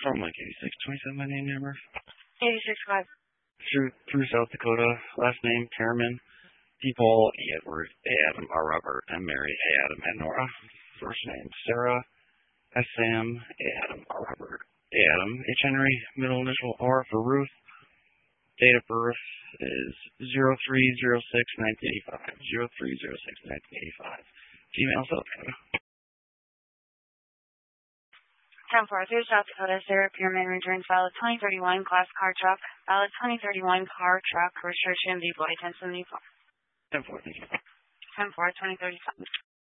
From like 8627, my name, number. 86.5. Through South Dakota. Last name, Perriman. P. Paul, E. Edward, A. Adam, R. Robert, M. Mary, A. Adam, and Nora. First name, Sarah. S. Sam, A. Adam, R. Robert, A. Adam, H. Henry. Middle initial, R. for Ruth. Date of birth is 03/06/1985. 03/06/1985. Gmail, South Dakota. 10-4 through South Dakota. Sarah Perriman returns valid 2031 class car truck. Valid 2031 car truck. Restriction B. Boy 1074. 10-4, thank you. 10-4, 2035.